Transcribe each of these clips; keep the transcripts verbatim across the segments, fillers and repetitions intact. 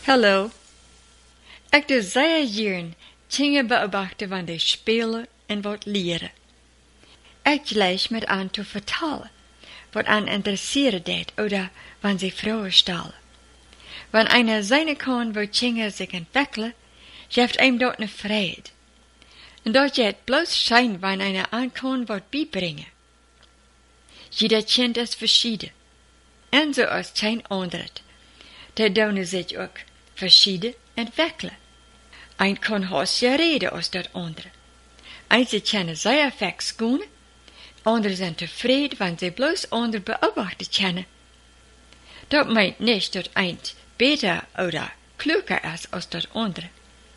Hallo. Ik doe zeer gern dingen beobachten van de spelen en wat leren. Ik lees met aan te vertalen, wat aan interesseren deed, oder wann sie Frauen stellen. Wenn einer seine kann, wo Kinder sich entwickeln, geeft ihm dort ne Fried. En dort jet bloß schein, wenn einer ankommt, wat beibringen. Jeder Kind ist verschieden. En so ist kein anderet. Der doen sich auch verschieden entwickeln. Ein kann haasje reden als dat andere. Einige kennen sehr fix gehen, andere sind tevreden, wenn sie bloß andere beobachten können. Dat meint nicht, dat ein besser oder klüger ist als dat andere.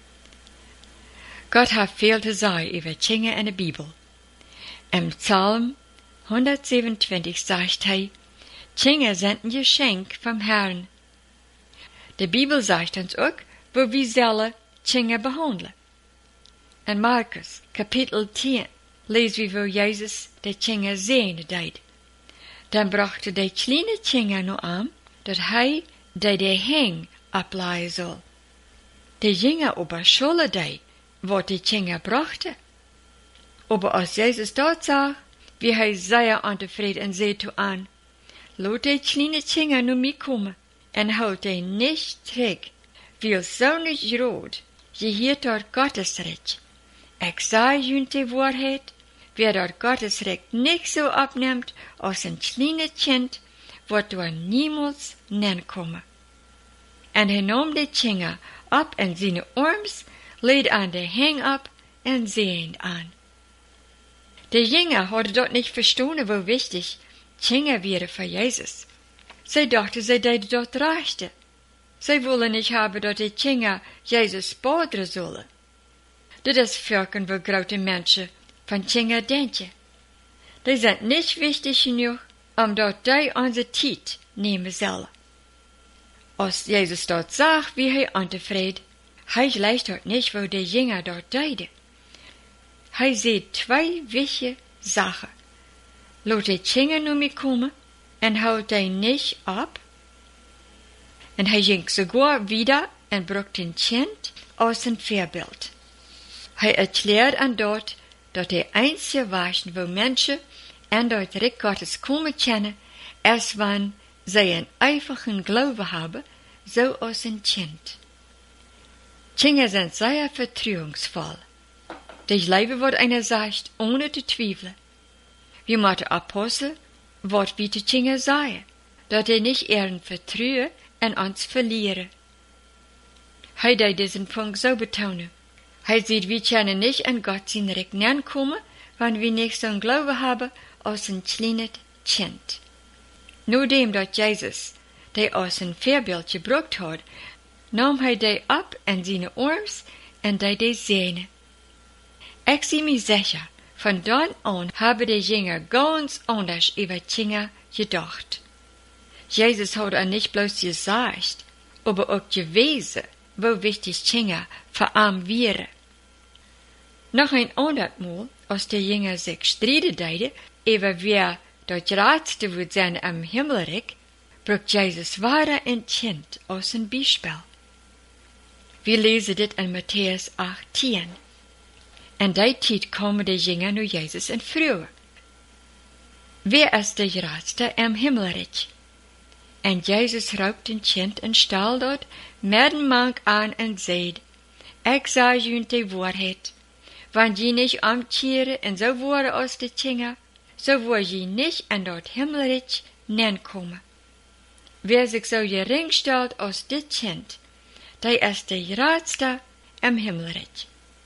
Gott hat viel zu sagen über Dinge in der Bibel. Im Psalm hundertsiebenundzwanzig sagt er, Dinge sind ein Geschenk vom Herrn. Die Bibel sagt uns auch, wo wir sollen Dinge behandeln. In Markus, Kapitel zehn, lesen wir, wo Jesus die Dinge sehen deed. Dann brachte die kleine Dinge noch an, dat hij die de heng ableihen soll. Die Jünger aber schulden die, wat die Dinge brachte. Aber als Jesus dort sah, wie hij sehr untevreden en zei toe an, laat die kleine Dinge nu mij komen, en houd die nicht terug, weil so nicht groot, je hier dort Gottes Recht. Ik zei junt die Wahrheit, wer dort Gottes Recht nicht so abnimmt, als ein kleines Kind, wird er niemals nennen kommen. En hij nam die Dinge ab in seine arms, leed aan de heng ab en sehend an. Die Jünger hadden dort nicht verstanden, wo wichtig Dinge wäre für Jesus. Sie dachten, sie deden dort rechte. Sie wollen nicht haben, dass die Jünger Jesus badern sollen. Das ist Völkern, wo große Menschen von Jünger denken. Die sind nicht wichtig genug, um dort die unsere Zeit nehmen sollen. Als Jesus dort sagt, wie er untevreden, er gleicht dort nicht, wo die Jünger dort deden. Er sieht zwei wichtige Sachen. Laat die Jünger nu mee komen en houd die nicht ab. En hij ging sogar wieder en bracht den Kind als ein Vorbild. Hij erklärt an dort, dat de einzige Waschen, wo Menschen en dort Recht Gottes kommen können, ist, wenn sie einen einfachen Glauben haben, so als ein Kind. Kinder sind sehr vertrauensvoll. Die Leben wird einer sagt, ohne zu zweifeln. Wir müssen Apostel, was wir zu Kinder sagen, dass die nicht ihren Vertrauen an uns verlieren. Hij deed diesen Punkt so betonen. Hij sieht, wir können nicht an Gott sein Recht näher kommen, wenn wir nicht so einen Glauben haben als ein kleines Kind. Nur dem, dass Jesus die als ein Vorbild gebraucht hat, nahm hij die ab in seine arms und die die sehne. Ich bin mir sicher, von dann an haben die Jünger ganz anders über Dinge gedacht. Jesus hat er nicht bloß gesagt, aber auch gewesen, wo wichtig Dinge für ihn wären. Noch ein anderes Mal, als die Jünger sich streiten deiden, über wer der Gereizte wird sein am Himmelreich, braucht Jesus weiter ein Kind als ein Beispiel. Wir lesen das in Matthäus achtzehn. In der Zeit kommen die Jünger nu Jesus in Frühe. Wer ist der Gereizte am Himmelreich? En Jesus raubt ein Kind en stal dort, midden mank an en zeid, ik zei junt die Wahrheit, wann je nicht omkeren en so worden als de Kinder, so word je nicht an dort Himmelreich nennen kommen. Wer sich so gering stellt als dit Kind, der ist der Gereizte am Himmelreich.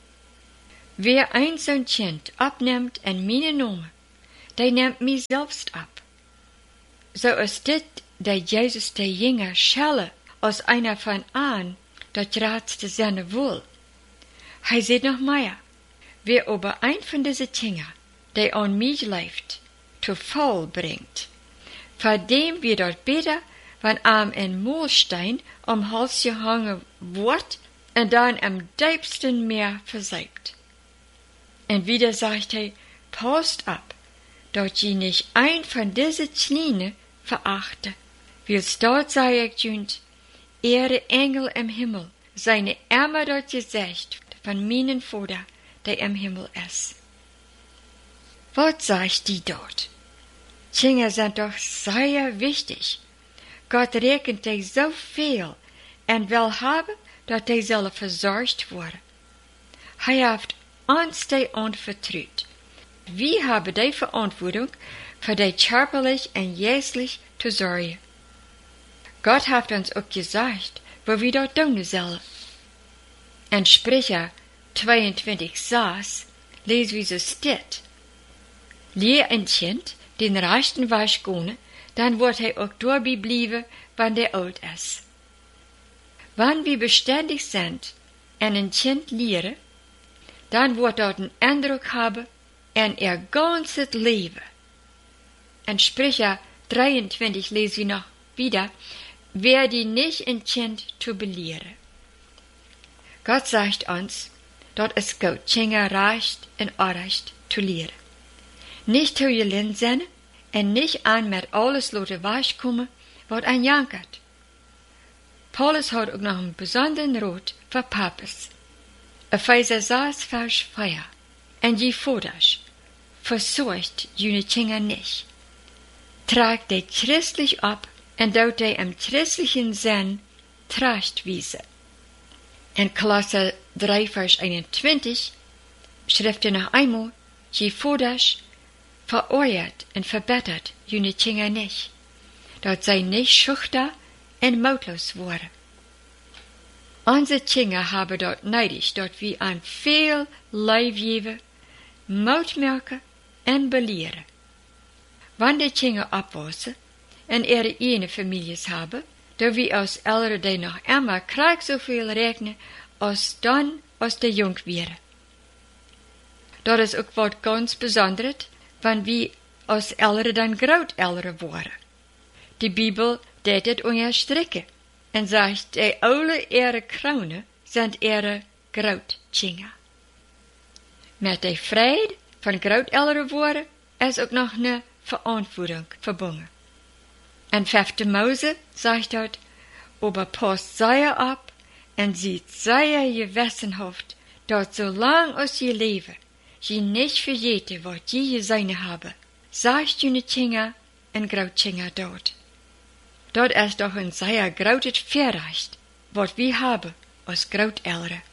Wer ein so'n Kind abnimmt en meine Namen, der nimmt mich selbst ab. So ist dit der Jesus der Jünger schelle als einer von an, dat Gereizte sein will. Hij sieht noch mehr. Wer aber ein von diesen Dingen, der an mich läuft, zu Fall bringt, für dem wird dort besser, wenn am ein Mahlstein am Hals gehangen wird und dann am tiefsten Meer verseibt. Und wieder sagt er, passt ab, dass je nicht ein von diesen Kleinen verachte. Wils dort sei ich junt, ihre Engel im Himmel seine immer dort gesagt von meinen Vater, der im Himmel ist. Was sagt die dort? Kinder sind doch sehr wichtig. Gott rekent die so viel en wil hebben dat die zullen verzorgd worden. Hij heeft ons die anvertraut. Wir haben die Verantwortung, für die körperlich und geistlich zu sorgen. Gott hat uns auch gesagt, wo wir dort tun sollen. In Sprecher zweiundzwanzig sechs lesen wir so steht: Leer ein Kind den rechten Weg gehen, dann wird er auch dabei bleiben, wenn der alt ist. Wenn wir beständig sind und ein Kind lehren, dann wird dort einen Eindruck haben in ihr ganzes Leben. In Sprecher dreiundzwanzig lesen wir noch wieder, wer die nicht ein Kind zu belehren. Gott sagt uns, dort ist gut, Kinder recht und unrecht zu lehren. Nicht zu je zijn en nicht an met alles laten wegkomen wat aan jankert. Paulus hat auch noch einen besonderen Rat für Papas. Epheser sechs, Vers vier. En je Vaters, versorgt jene Kinder nicht. Tragt die christlich ab en dout die im christlichen Sinn trachtwiese. In Kolosser drei, Vers einundzwanzig schrift er noch einmal, je Vaters, vereuert und verbessert jene Kinder nicht, dort sei nicht schüchtern und mautlos worden. Unsere Kinder haben dort neidig, dort wie ein viel Leib geben, Mut merken und belehren. Wenn die Kinder abwachsen und ihre eigene Families haben, da wir aus älteren die noch immer krieg so viel rechnen, als dann, als die jung wären. Das ist auch was ganz Besonderes, wenn wir als Ältere dann Grootältere worden. Die Bibel deed het onderstrekken en sagt, die alle ihre Kronen sind ihre Grootkinder. Met die Vrede van Grootältere worden is ook nog eine Verantwortung verbunden. In vijfde Mose sagt dort, aber passt sehr ab und sieht sehr gewissenhaft, dort so lang als je leven, je nicht vergeten, wat je gesehen habe, sagt jene Kinder en Grootkinder dort. Dort ist doch ein sehr großes Verrecht, wat wir haben als Grootältere.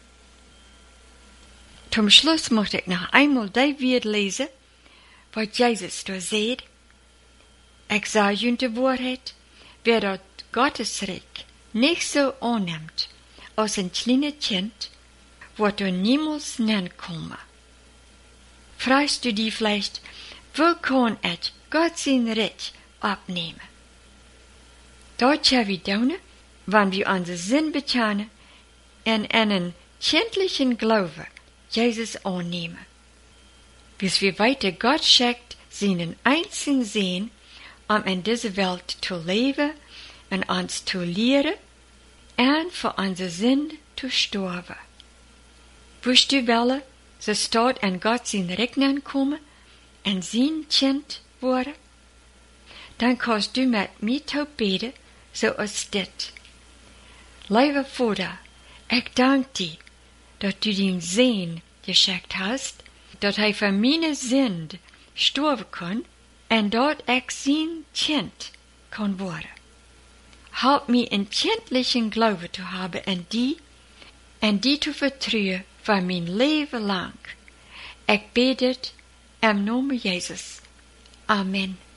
Zum Schluss möchte ich noch einmal die Wort lesen, was Jesus da sagt. Ich sage Ihnen die Wahrheit, wer dort Gottes Reich nicht so annimmt als ein kleines Kind, wird er niemals nennen kommen. Fragst du dich vielleicht, wo kann ich Gott sein Recht abnehmen? Dort ja wir tun, wenn wir unseren Sinn bekennen und einen kindlichen Glauben Jesus annehmen. Bis wir weiter Gott schickt, seinen einzigen Sinn, um in dieser Welt zu leben und uns zu lehren und für unsere Sinn zu sterben. Willst du wollen, so steht in Gott sein Regnen kommen und sein Kind worden? Dann kannst du mit mir zu beten, so als dit. Lieber Vater, ich danke dir, dass du den Sinn geschickt hast, dass er für meine Sünde sterben kann und dort ich sein Kind kann werden. Help mir einen kindlichen Glauben zu haben in die, und die zu vertrauen für mein Leben lang. Ich bete im Namen Jesus. Amen.